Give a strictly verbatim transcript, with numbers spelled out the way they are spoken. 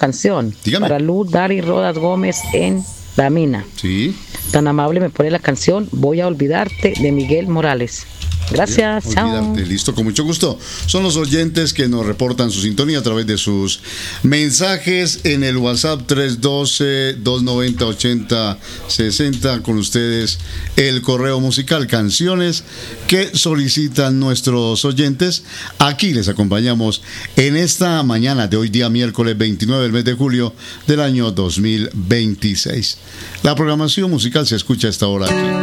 canción. Dígame. Para Luz Dari Rodas Gómez en La Mina. Sí. Tan amable me pone la canción Voy a olvidarte de Miguel Morales. Gracias, Bien, chao. olvidarte. Listo, con mucho gusto. Son los oyentes que nos reportan su sintonía a través de sus mensajes en el WhatsApp tres uno dos, dos nueve cero, ocho cero seis cero. Con ustedes el correo musical, canciones que solicitan nuestros oyentes. Aquí les acompañamos en esta mañana de hoy día miércoles veintinueve del mes de julio del año dos mil veintiséis. La programación musical se escucha a esta hora aquí